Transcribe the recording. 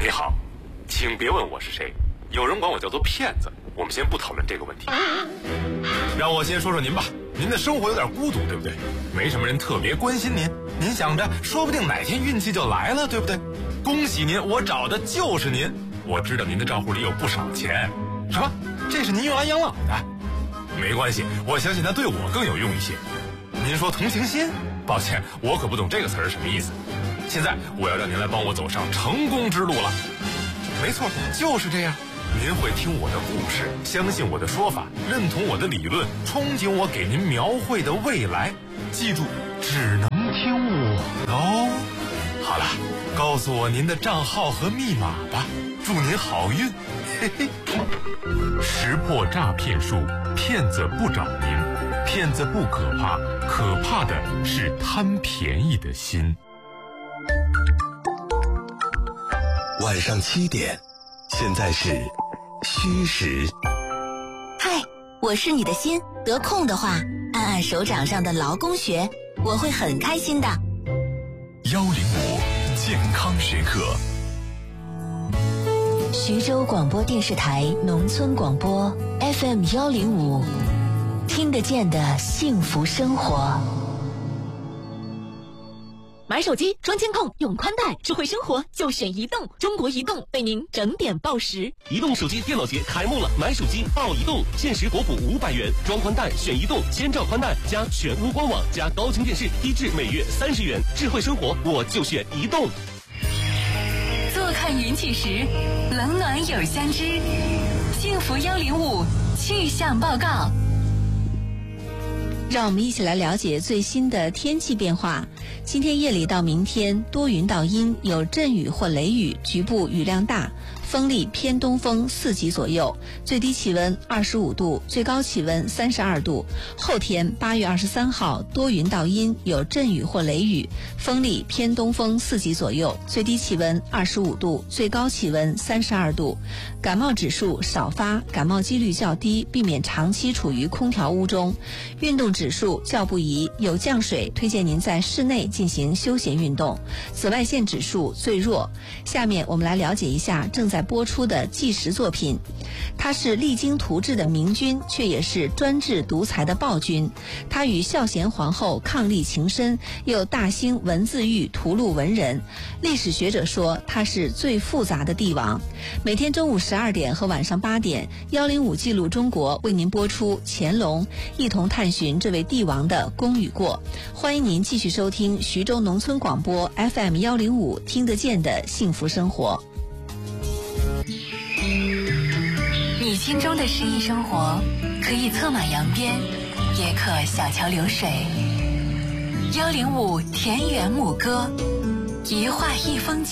你好，请别问我是谁，有人管我叫做骗子，我们先不讨论这个问题。让我先说说您吧，您的生活有点孤独，对不对？没什么人特别关心您，您想着说不定哪天运气就来了，对不对？恭喜您，我找的就是您。我知道您的账户里有不少钱。什么？这是您用来养老的？没关系，我相信它对我更有用一些。您说同情心？抱歉，我可不懂这个词儿什么意思。现在我要让您来帮我走上成功之路了。没错，就是这样。您会听我的故事，相信我的说法，认同我的理论，憧憬我给您描绘的未来。记住，只能听我的哦。好了，告诉我您的账号和密码吧，祝您好运。嘿嘿。识破诈骗术，骗子不找您，骗子不可怕，可怕的是贪便宜的心。 晚上7点，现在是虚实。 嗨，我是你的心，得空的话按按手掌上的劳宫穴，我会很开心的。 105健康学课。 徐州广播电视台农村广播 FM 105，听得见的幸福生活。 买手机装监控用宽带，智慧生活就选移动。中国移动为您整点报时。 移动手机电脑节开幕了，买手机报移动，限时国补500元，装宽带选移动，千兆宽带加全屋官网加高清电视，低至每月30元。智慧生活我就选移动。 坐看云起时，冷暖有相知。幸福105气象报告。 让我们一起来了解最新的天气变化。今天夜里到明天多云到阴，有阵雨或雷雨，局部雨量大，风力偏东风4级左右，最低气温25度，最高气温32度。后天8月23号多云到阴，有阵雨或雷雨，风力偏东风4级左右，最低气温25度，最高气温32度。感冒指数少发，感冒几率较低，避免长期处于空调屋中。运动指数较不宜，有降水，推荐您在室内进行休闲运动。紫外线指数最弱。下面我们来了解一下正在播出的纪实作品。他是励精图治的明君，却也是专制独裁的暴君。他与孝贤皇后伉俪情深，又大兴文字狱，屠戮文人。历史学者说他是最复杂的帝王。每天中午12点和晚上8点，105记录中国为您播出乾隆，一同探寻这位帝王的功与过。欢迎您继续收听徐州农村广播 FM 105，听得见的幸福生活。 你心中的诗意生活，可以策马扬鞭，也可小桥流水。105田园牧歌，一画一风景。